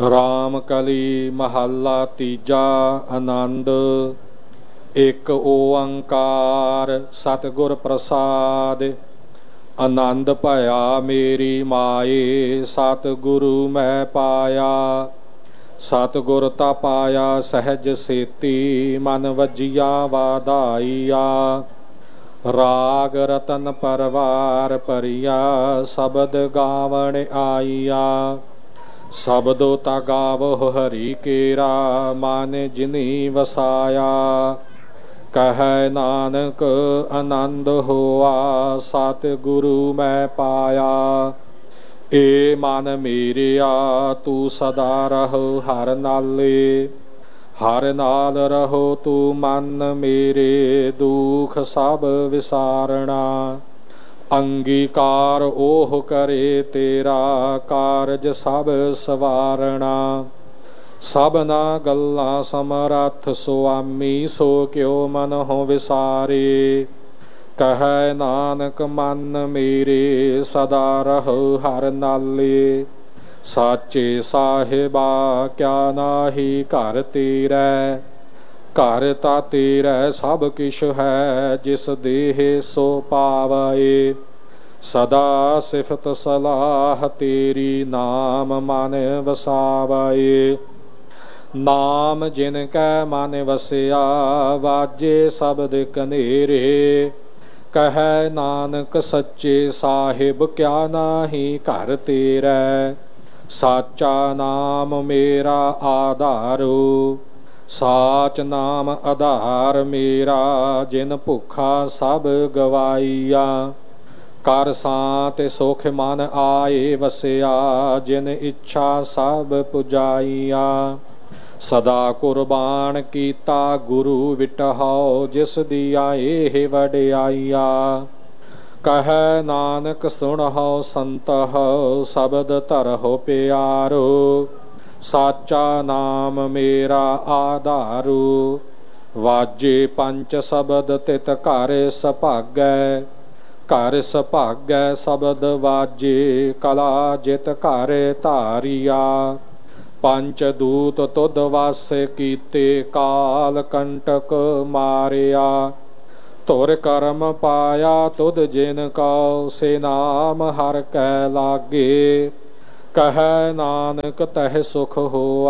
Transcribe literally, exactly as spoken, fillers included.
ਰਾਮ ਕਲੀ ਮਹੱਲਾ ਤੀਜਾ। ਆਨੰਦ। ਇੱਕ ਓੰਕਾਰ ਸਤਿਗੁਰ ਪ੍ਰਸਾਦਿ। ਆਨੰਦ ਭਇਆ ਮੇਰੀ ਮਾਏ, ਸਤਿਗੁਰੂ ਮੈਂ ਪਾਇਆ। ਸਤਿਗੁਰ ਤਾ ਪਾਇਆ ਸਹਿਜ ਸੇਤੀ, ਮਨ ਵਜੀਆ ਵਾਧਾਈਆ। ਰਾਗ ਰਤਨ ਪਰਵਾਰ ਭਰੀਆ, ਸ਼ਬਦ ਗਾਵਣ ਆਈਆ। ਸ਼ਬਦੋ ਤਾ ਗਾਵਹੁ ਹਰੀ ਕੇਰਾ, ਮਨ ਜਿਨੀ ਵਸਾਇਆ। ਕਹੈ ਨਾਨਕ ਆਨੰਦ ਹੋਆ, ਸਤਿਗੁਰੂ ਮੈਂ ਪਾਇਆ। ਏ ਮਨ ਮੇਰਿਆ ਤੂੰ ਸਦਾ ਰਹੋ ਹਰ ਨਾਲੇ, ਹਰ ਨਾਲ ਰਹੋ ਤੂੰ ਮਨ ਮੇਰੇ, ਦੁਖ ਸਭ ਵਿਸਾਰਣਾ। ਅੰਗੀਕਾਰ ਓਹ ਕਰੇ ਤੇਰਾ, ਕਾਰਜ ਸਭ ਸਵਾਰਣਾ। ਸਭਨਾ ਗੱਲਾਂ ਸਮਰੱਥ ਸੁਆਮੀ, ਸੋ ਕਿਉ ਮਨ ਹੋ ਵਿਸਾਰੇ। ਕਹੈ ਨਾਨਕ ਮਨ ਮੇਰੇ ਸਦਾ ਰਹੋ ਹਰ ਨਾਲੇ। ਸਾਚੇ ਸਾਹਿਬਾ ਕਿਆ ਨਾਹੀ ਘਰ ਤੇਰੈ, ਘਰ ਤਾ ਤੇਰੈ ਸਭ ਕਿਛ ਹੈ, ਜਿਸ ਦੇਹ ਸੋ ਪਾਵੈ। ਸਦਾ ਸਿਫਤ ਸਲਾਹ ਤੇਰੀ, ਨਾਮ ਮਨ ਵਸਾਵੈ। ਨਾਮ ਜਿਨ ਕੈ ਮਨ ਵਸਿਆ, ਵਾਜੇ ਸ਼ਬਦ ਕਨੇਰੇ। ਕਹੈ ਨਾਨਕ ਸੱਚੇ ਸਾਹਿਬ ਕਿਆ ਨਾਹੀ ਘਰ ਤੇਰੈ। ਸਾਚਾ ਨਾਮ ਮੇਰਾ ਆਧਾਰੋ, ਸਾਚ ਨਾਮ ਆਧਾਰ ਮੇਰਾ। ਜਿਨ ਭੁੱਖਾ ਸਭ ਗਵਾਈਆ, ਕਰ ਸਾਂਤ ਸੁਖ ਮਨ ਆਏ ਵਸਿਆ। ਜਿਨ ਇੱਛਾ ਸਭ ਪੁਜਾਈਆ, ਸਦਾ ਕੁਰਬਾਨ ਕੀਤਾ ਗੁਰੂ ਵਿਟਹੁ। ਜਿਸ ਦੀਆਂ ਇਹ ਵਡਿਆਈਆ, ਕਹੈ ਨਾਨਕ ਸੁਣਹੁ ਸੰਤਹੁ, ਸ਼ਬਦ ਧਰਹੁ ਪਿਆਰੋ। ਸਾਚਾ ਨਾਮ ਮੇਰਾ ਆਧਾਰੂ, ਵਾਜੇ ਪੰਚ ਸ਼ਬਦ ਤਿਤ ਘਰ ਸੁਭਾਗੈ। ਘਰ ਸੁਭਾਗੈ ਸ਼ਬਦ ਵਾਜੇ, ਕਲਾ ਜਿਤ ਘਰ ਧਾਰੀਆ। ਪੰਚ ਦੂਤ ਤੁਧ ਵਸ ਕੀਤੇ, ਕਾਲ ਕੰਟਕ ਮਾਰਿਆ। ਧੁਰ ਕਰਮ ਪਾਇਆ ਤੁਧ ਜਿਨ ਕਉ, ਸੇ ਨਾਮ ਹਰਿ ਕੈ ਲਾਗੇ। ਕਹੈ ਨਾਨਕ ਤਹਿ ਸੁਖ ਹੋਆ,